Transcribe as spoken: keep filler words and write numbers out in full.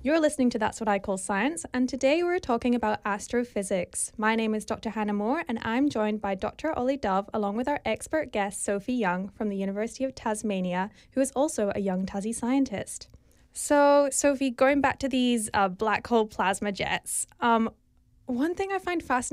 You're listening to That's What I Call Science, and today we're talking about astrophysics. My name is Doctor Hannah Moore, and I'm joined by Doctor Ollie Dove, along with our expert guest, Sophie Young, from the University of Tasmania, who is also a young Tassie scientist. So, Sophie, going back to these uh, black hole plasma jets, um, one thing I find fascinating